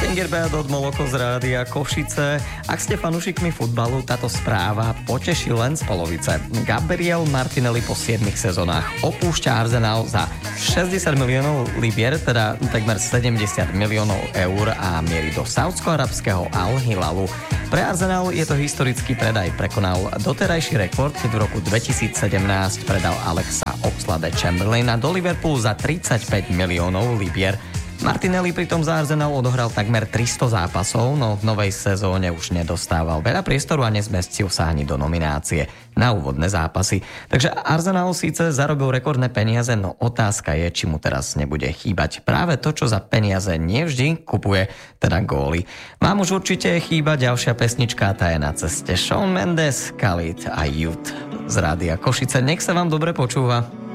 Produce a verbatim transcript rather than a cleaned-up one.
Wenger Beadot Moloko z Rádia Košice. Ak ste fanúšikmi futbalu, táto správa poteší len z polovice. Gabriel Martinelli po siedmich sezónach opúšťa Arsenal za šesťdesiat miliónov libier, teda takmer sedemdesiat miliónov eur a mierí do saúdsko-arabského Al Hilalu. Pre Arsenal je to historický predaj. Prekonal doterajší rekord, keď v roku dvetisícsedemnásť predal Alexa Oxlade-Chamberlaina do Liverpoolu za tridsaťpäť miliónov libier. Martinelli pritom za Arsenal odohral takmer tristo zápasov, no v novej sezóne už nedostával veľa priestoru a nezmestil sa ani do nominácie na úvodné zápasy. Takže Arsenal síce zarobil rekordné peniaze, no otázka je, či mu teraz nebude chýbať práve to, čo za peniaze nevždy kupuje, teda góly. Vám už určite chýba ďalšia pesnička, tá je na ceste. Shawn Mendes, Khalid a Youth z Rádia Košice. Nech sa vám dobre počúva.